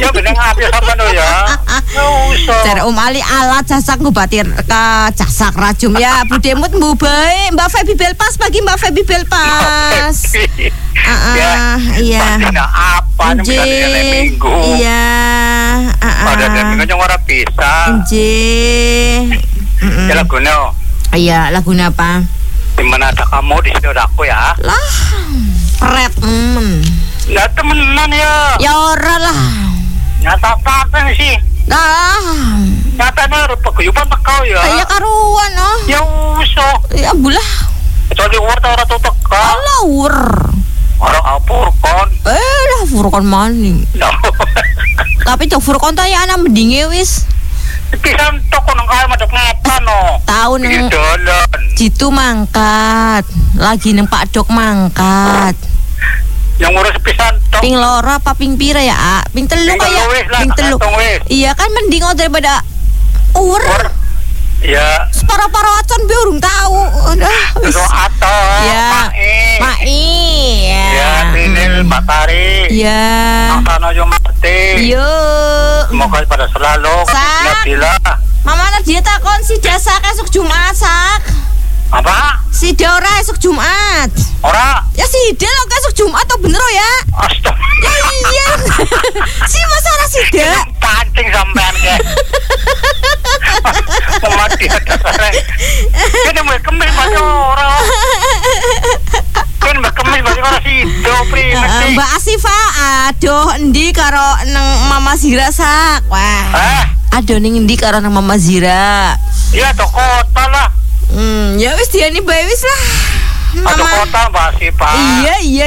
Ya bener ngapil sampean lho ya. Usah. Jar Om Ali alat jasak ngobati ke jasak rajum ya. Budemut mbu bae. Mbak Feby Belpas pagi Mbak Feby Belpas. Iya. Ada apa nih minggu? Iya. Pada minggu yang ora bisa. Nggih. Ya lagune. Iya, lagune apa? Dimana ada kamu di sini ada aku ya. Lah. Pret Ya temenan ya. Ya ora lah. Nyata apa sih? Lah. Nyatanya harus paguyuban tekau ya. Ya karuan oh. Ya usah. Ya bulah. Kecuali orang tuh tekau. Alawur. Orang apur kon. Lah furkon maning. Tapi cok furkon ta ya ana mendinge wis. Pisan toko nang kaya madep ngetan no. Tahu nang jitu mangkat. Lagi nang Pak Dok mangkat. Yang ngurus pisan tok. Ping loro apa ping pira ya, A? Ping telu kaya. Ping telu. Iya kan mending daripada ur. Ya. Separo-paro acon be urung tahu. Itu ato. Ya. Mai. Ya, Tinil Matari. Ya. Angkano yo mati. Yo. Semoga pada selalu. Nabila. Mama Nadia takon si jasa esuk Jumat sak. Apa? Si Dora esuk Jumat. Ora? Ya si Del esuk Jumat atau bener ya? Astaga. Ya iya. Si masa ora si Del. Pancing sampean ke. Mati ada sare. Kene mau kemis bae ora. Kene mau kemis bae ora sido primete. Mbak Asifa aduh endi karo nang Mama Zira sak. Wah. Aduh ning endi karo nang Mama Zira? Iya to kota lah. Ya wis diani bae wis lah. Atau kota Mbak Asifa. Iya.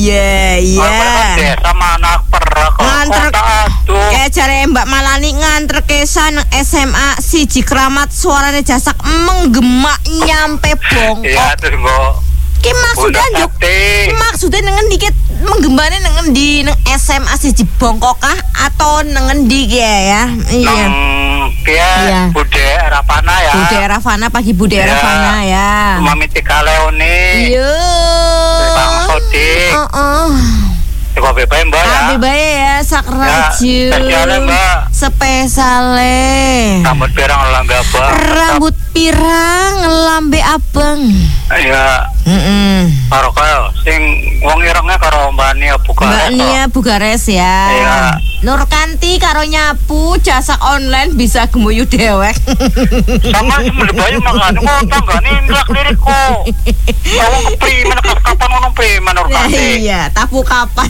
Desa mana perak nganter aduh. Kayak jare Mbak Malani nganter kesan SMA siji Kramat suarane jasak menggema nyampe bongkok. Iya terus mbok. Ki maksudnya nengen dikit menggembane nengen di neng SMA siji Bongkok kah atau nengen di ya? Iya. Iya. Bude Ravana ya. Bude Ravana pagi Bude Ravana ya. Mami Tika Leoni. Iya. Bang Sodik. Coba bebae Mbak ya. Bebae ya Sakraju. Spesialnya Mbak. Spesiale. Rambut pirang lambe abang. Rambut pirang lambe abang. Iya. Karo kaya sing wong irengnya karo Mbak Nia Bugares. Mbak Nia Bugares ya. Iya. Nur Kanti karo nyapu jasa online bisa gemuyu dewek. Sama semule bayu mangane kok tanggane nglak lirikku. Wong keprimen kapan ngono primen Nur Kanti. Iya, tapu kapan.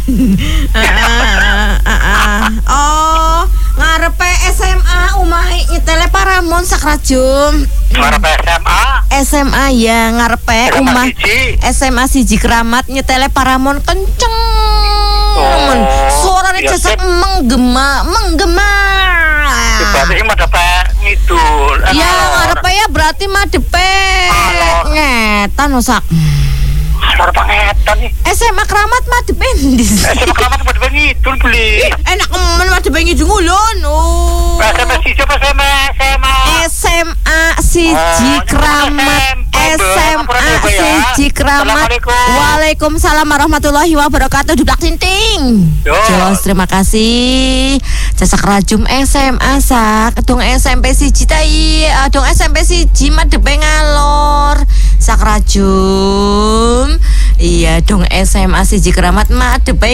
Oh, ngarepe SMA umahe nyetele Paramon Sakrajum. Ngarepe SMA? SMA ya, ngarepe umah SMA siji Kramat nyetele Paramon kenceng. Suarane jasak menggema. Berarti madepe ngidul. Ya, ngarepe ya berarti madepe ngetan sak. Lor pangetan nih. SMA Kramat madepe ndi? SMA Kramat madepe ngidul beli. Enak men madepe ngidul ngulon. Oh. SMA siji apa SMA siji Kramat. SMA siji Kramat. Waalaikumsalam warahmatullahi wabarakatuh. Dublak tinting. Jos, terima kasih. Jasak rajum SMA sak. Dong SMP siji tai. Dong SMP siji madepe ngalor. Sak rajum. Iya dong SMA siji Kramat madepe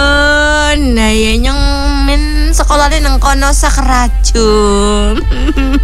ngulon. Nah ya nyong men sekolahnya nang kono sak rajum.